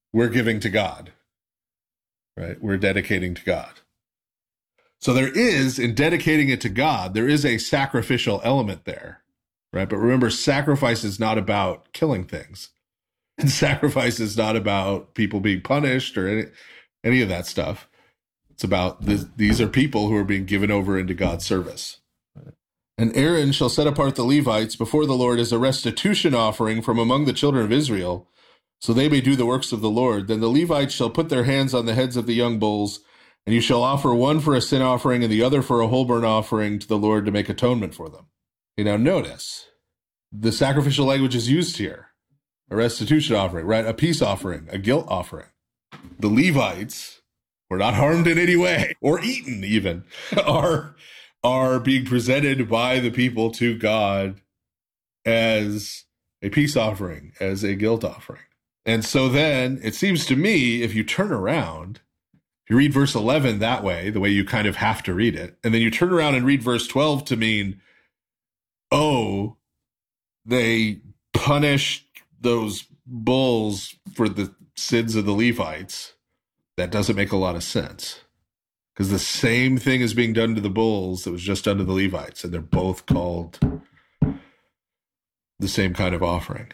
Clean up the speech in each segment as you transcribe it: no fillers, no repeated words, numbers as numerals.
we're giving to God, right? We're dedicating to God. So there is, in dedicating it to God, there is a sacrificial element there, right? But remember, sacrifice is not about killing things. And sacrifice is not about people being punished or any of that stuff. It's about these are people who are being given over into God's service. And Aaron shall set apart the Levites before the Lord as a restitution offering from among the children of Israel, so they may do the works of the Lord. Then the Levites shall put their hands on the heads of the young bulls, and you shall offer one for a sin offering and the other for a whole burnt offering to the Lord to make atonement for them. Okay, now notice, the sacrificial language is used here. A restitution offering, right? A peace offering, a guilt offering. The Levites were not harmed in any way, or eaten even, are being presented by the people to God as a peace offering, as a guilt offering. And so then it seems to me, if you turn around, if you read verse 11 that way, the way you kind of have to read it, and then you turn around and read verse 12 to mean, oh, they punished those bulls for the sins of the Levites, that doesn't make a lot of sense. Because the same thing is being done to the bulls that was just done to the Levites, and they're both called the same kind of offering.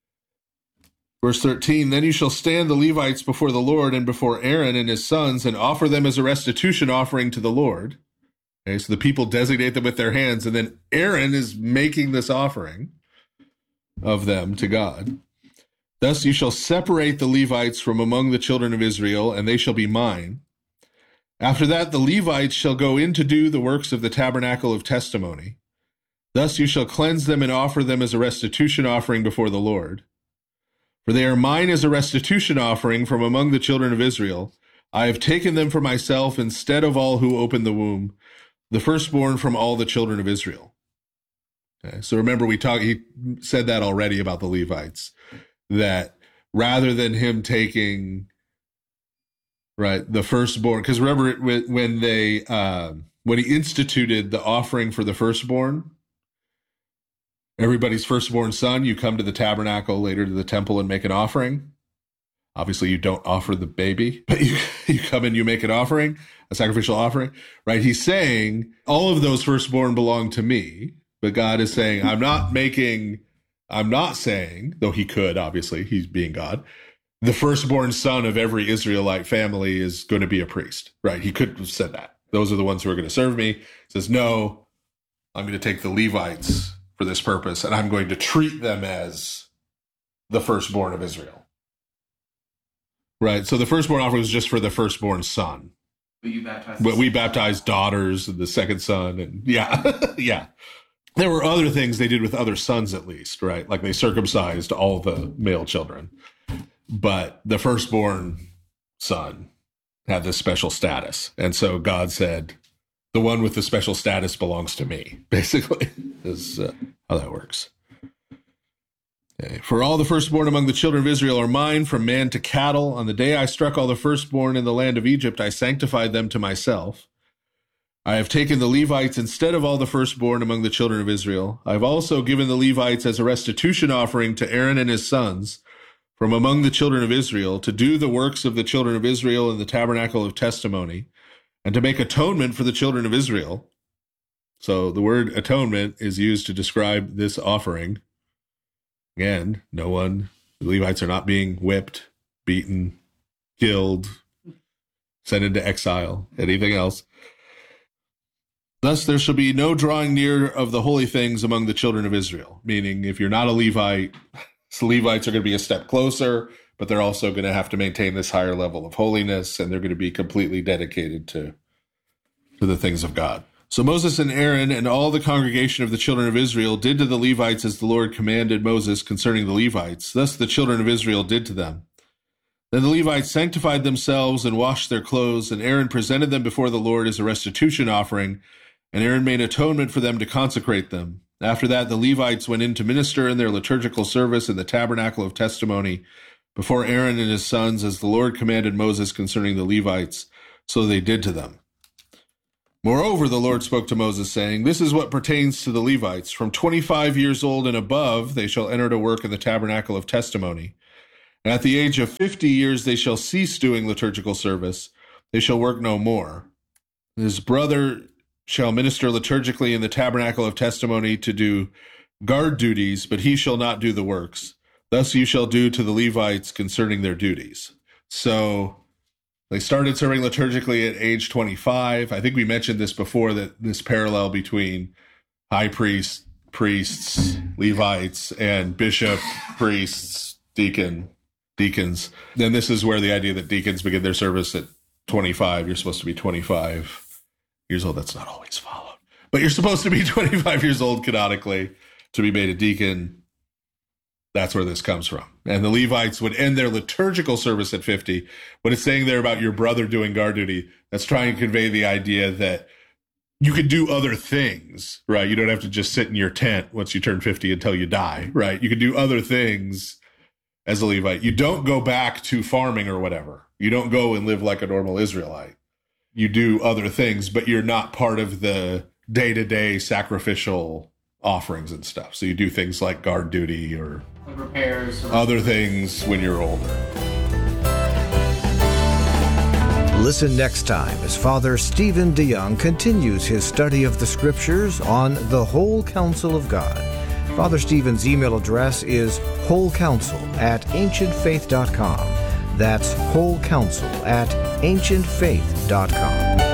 Verse 13, then you shall stand the Levites before the Lord and before Aaron and his sons and offer them as a restitution offering to the Lord. Okay, so the people designate them with their hands, and then Aaron is making this offering of them to God. Thus you shall separate the Levites from among the children of Israel, and they shall be mine. After that, the Levites shall go in to do the works of the tabernacle of testimony. Thus you shall cleanse them and offer them as a restitution offering before the Lord. For they are mine as a restitution offering from among the children of Israel. I have taken them for myself instead of all who opened the womb, the firstborn from all the children of Israel. Okay, so remember, he said that already about the Levites, that rather than him taking, right, the firstborn, because remember when he instituted the offering for the firstborn, everybody's firstborn son, you come to the tabernacle, later to the temple, and make an offering. Obviously, you don't offer the baby, but you come and you make an offering, a sacrificial offering, right? He's saying all of those firstborn belong to me, but God is saying, I'm not saying, though he could, obviously, he's being God, the firstborn son of every Israelite family is going to be a priest, right? He could have said that. Those are the ones who are going to serve me. He says, no, I'm going to take the Levites for this purpose, and I'm going to treat them as the firstborn of Israel. Right, so the firstborn offering was just for the firstborn son. But we baptized daughters and the second son, and yeah. There were other things they did with other sons, at least, right? Like they circumcised all the male children. But the firstborn son had this special status. And so God said, the one with the special status belongs to me, basically, is how that works. Okay. For all the firstborn among the children of Israel are mine, from man to cattle. On the day I struck all the firstborn in the land of Egypt, I sanctified them to myself. I have taken the Levites instead of all the firstborn among the children of Israel. I have also given the Levites as a restitution offering to Aaron and his sons from among the children of Israel to do the works of the children of Israel in the tabernacle of testimony and to make atonement for the children of Israel. So the word atonement is used to describe this offering. Again, the Levites are not being whipped, beaten, killed, sent into exile, anything else. Thus there shall be no drawing near of the holy things among the children of Israel. Meaning, if you're not a Levite, the Levites are going to be a step closer, but they're also going to have to maintain this higher level of holiness, and they're going to be completely dedicated to the things of God. So Moses and Aaron and all the congregation of the children of Israel did to the Levites as the Lord commanded Moses concerning the Levites. Thus the children of Israel did to them. Then the Levites sanctified themselves and washed their clothes, and Aaron presented them before the Lord as a restitution offering, and Aaron made atonement for them to consecrate them. After that, the Levites went in to minister in their liturgical service in the tabernacle of testimony before Aaron and his sons, as the Lord commanded Moses concerning the Levites, so they did to them. Moreover, the Lord spoke to Moses, saying, This is what pertains to the Levites. From 25 years old and above, they shall enter to work in the tabernacle of testimony. And at the age of 50 years, they shall cease doing liturgical service. They shall work no more. His brother shall minister liturgically in the tabernacle of testimony to do guard duties, but he shall not do the works. Thus you shall do to the Levites concerning their duties. So they started serving liturgically at age 25. I think we mentioned this before, that this parallel between high priests, Levites, and bishop, priests, deacons. Then this is where the idea that deacons begin their service at 25. You're supposed to be 25 years old. That's not always followed, but you're supposed to be 25 years old canonically to be made a deacon. That's where this comes from. And the Levites would end their liturgical service at 50. But it's saying there about your brother doing guard duty, that's trying to convey the idea that you can do other things, right? You don't have to just sit in your tent once you turn 50 until you die, right? You can do other things as a Levite. You don't go back to farming or whatever. You don't go and live like a normal Israelite. You do other things, but you're not part of the day-to-day sacrificial offerings and stuff. So you do things like guard duty or repairs or other things when you're older. Listen next time as Father Stephen DeYoung continues his study of the Scriptures on the whole counsel of God. Father Stephen's email address is wholecounsel@ancientfaith.com. That's wholecounsel@ancientfaith.com.